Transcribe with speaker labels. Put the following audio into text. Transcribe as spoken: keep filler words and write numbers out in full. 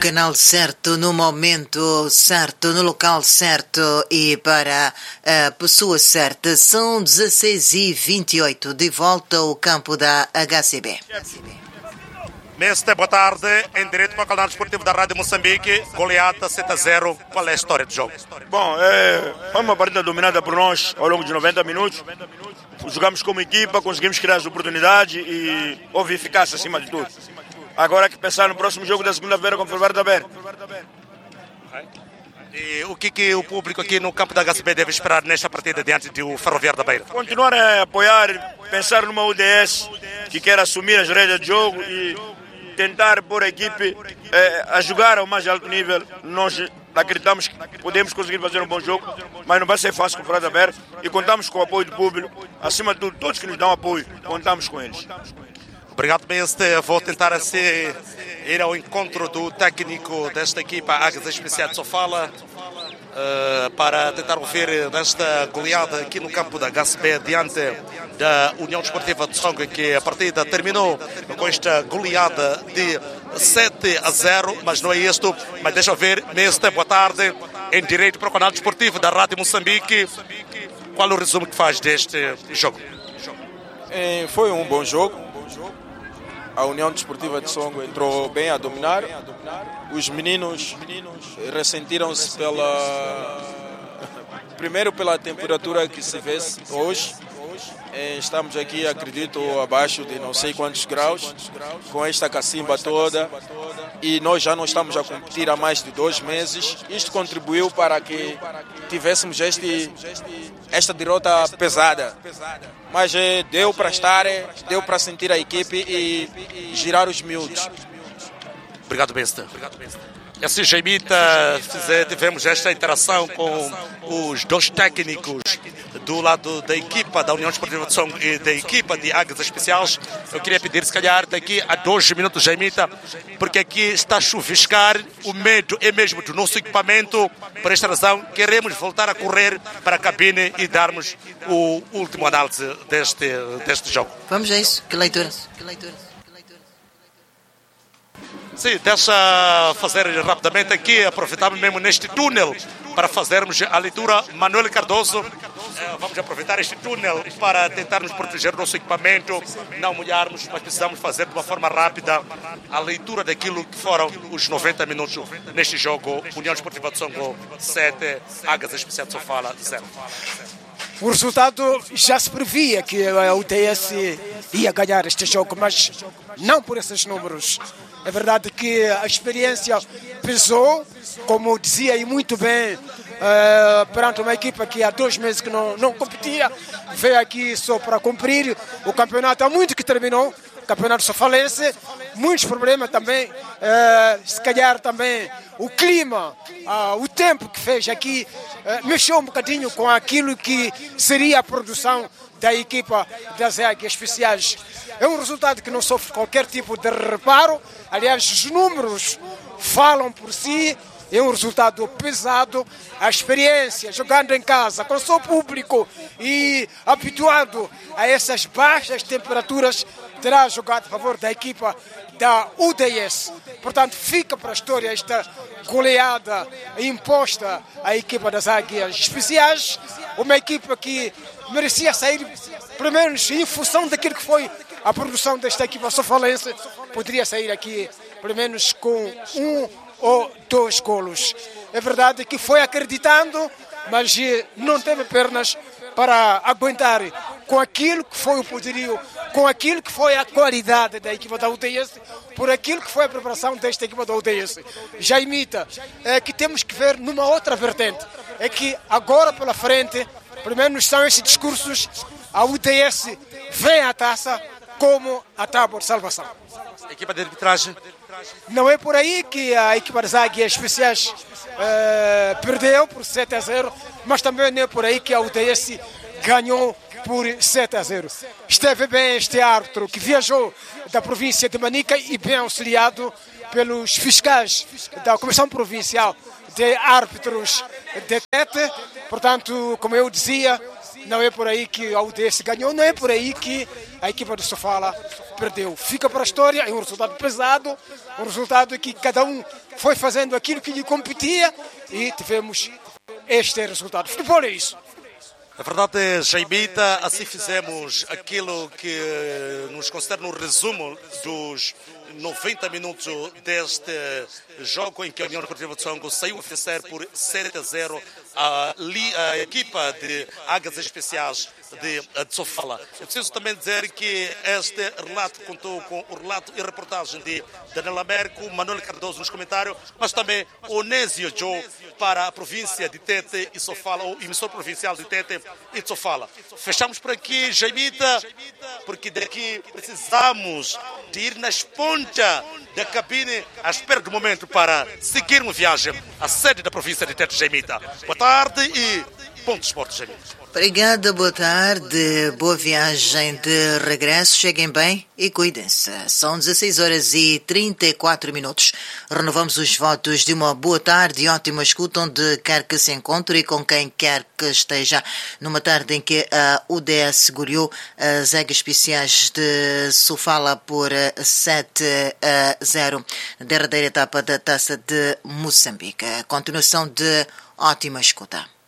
Speaker 1: canal certo, no momento certo, no local certo e para a pessoa certa. São dezesseis e vinte e oito, de volta ao campo da H C B.
Speaker 2: Mestre, boa tarde. Em direto para o canal desportivo da Rádio Moçambique, goleada sete a zero. Qual é a história do jogo?
Speaker 3: Bom, é, foi uma partida dominada por nós ao longo de noventa minutos. Jogamos como equipa, conseguimos criar as oportunidades e houve eficácia acima de tudo. Agora é que pensar no próximo jogo da segunda-feira com o Ferroviário da Beira.
Speaker 2: E o que, que o público aqui no campo da H C B deve esperar nesta partida diante do Ferroviário da Beira?
Speaker 3: Continuar a apoiar, pensar numa U D S que quer assumir as rédeas de jogo e tentar pôr a equipe eh, a jogar ao mais alto nível. Nós acreditamos que podemos conseguir fazer um bom jogo, mas não vai ser fácil com o Ferroviário da Beira e contamos com o apoio do público. Acima de tudo, todos que nos dão apoio, contamos com eles.
Speaker 2: Obrigado, mestre. Vou tentar assim, ir ao encontro do técnico desta equipa Águias Especiais de Sofala uh, para tentar ouvir nesta goleada aqui no campo da H C B diante da União Desportiva de Songo, que a partida terminou com esta goleada de sete a zero, mas não é isto. Mas deixa eu ver, mestre, boa tarde, em direito para o canal desportivo da Rádio Moçambique. Qual é o resumo que faz deste jogo?
Speaker 4: É, foi um bom jogo. A União Desportiva de Songo entrou bem a dominar. Os meninos ressentiram-se pela... primeiro pela temperatura que se vê hoje. Estamos aqui, acredito, abaixo de não sei quantos graus, com esta cacimba toda, e nós já não estamos a competir há mais de dois meses. Isto contribuiu para que tivéssemos este, esta derrota pesada. Mas eh, deu para estar, deu para sentir a equipe e girar os miúdos.
Speaker 2: Obrigado, mestre. E assim, Jaimita, tivemos esta interação com os dois técnicos do lado da equipa da União Desportiva de Songo e da equipa de Águias Especiais. Eu queria pedir, se calhar, daqui a dois minutos, Jaimita, porque aqui está a chuviscar, o medo é mesmo do nosso equipamento. Por esta razão, queremos voltar a correr para a cabine e darmos o último análise deste, deste jogo.
Speaker 1: Vamos a isso. Que leitura? Que leitura?
Speaker 2: Sim, deixa fazer rapidamente aqui, aproveitarmos mesmo neste túnel para fazermos a leitura. Manuel Cardoso, vamos aproveitar este túnel para tentarmos proteger o nosso equipamento, não molharmos, mas precisamos fazer de uma forma rápida a leitura daquilo que foram os noventa minutos neste jogo. União Desportiva de Songo sete, Águias Especiais de Sofala zero.
Speaker 5: O resultado já se previa que a U T S ia ganhar este jogo, mas não por esses números. É verdade que a experiência pesou, como dizia e muito bem, uh, perante uma equipa que há dois meses que não, não competia, veio aqui só para cumprir o campeonato há muito que terminou, o campeonato sofalense, muitos problemas também, uh, se calhar também o clima, uh, o tempo que fez aqui, uh, mexeu um bocadinho com aquilo que seria a produção da equipa das Águias Especiais. É um resultado que não sofre qualquer tipo de reparo. Aliás, os números falam por si. É um resultado pesado. A experiência, jogando em casa, com o seu público e habituado a essas baixas temperaturas, terá jogado a favor da equipa da U D S. Portanto, fica para a história esta goleada imposta à equipa das Águias Especiais. Uma equipa que merecia sair, pelo menos em função daquilo que foi a produção desta equipa sofalense, poderia sair aqui, pelo menos com um ou dois golos. É verdade que foi acreditando, mas não teve pernas para aguentar com aquilo que foi o poderio, com aquilo que foi a qualidade da equipa da U T S, por aquilo que foi a preparação desta equipa da U T S. Já imita, é que temos que ver numa outra vertente, é que agora pela frente, pelo menos são esses discursos, a U T S vem à taça como a tábua de salvação.
Speaker 2: A equipa de arbitragem?
Speaker 5: Não é por aí que a equipa das Águias Especiais uh, perdeu por sete a zero, mas também não é por aí que a U T S ganhou por sete a zero. Esteve bem este árbitro que viajou da província de Manica e bem auxiliado pelos fiscais da Comissão Provincial de Árbitros de Tete. Portanto, como eu dizia, não é por aí que a U D S ganhou, não é por aí que a equipa do Sofala perdeu. Fica para a história, é um resultado pesado, um resultado que cada um foi fazendo aquilo que lhe competia e tivemos este resultado. Futebol é isso.
Speaker 2: A verdade é, Jaimita, assim fizemos aquilo que nos concerne no resumo dos noventa minutos deste jogo em que a União Desportiva de Songo saiu a vencer por sete a zero a, a equipa de Águias Especiais de, de Sofala. É preciso também dizer que este relato contou com o relato e reportagem de Daniel Américo, Manuel Cardoso nos comentários, mas também Onésio Joe para a província de Tete e Sofala, o emissor provincial de Tete e Sofala. Fechamos por aqui, Jaimita, porque daqui precisamos de ir nas pontas da cabine à espera do momento para seguirmos viagem à sede da província de Tete, Jaimita. Boa tarde e bom desporto, Jaimita.
Speaker 1: Obrigada, boa tarde, boa viagem de regresso, cheguem bem e cuidem-se. São dezesseis horas e trinta e quatro minutos. Renovamos os votos de uma boa tarde e ótima escuta onde quer que se encontre e com quem quer que esteja. Numa tarde em que a U D S goleou as Águias Especiais de Sofala por sete a zero na derradeira etapa da Taça de Moçambique. A continuação de ótima escuta.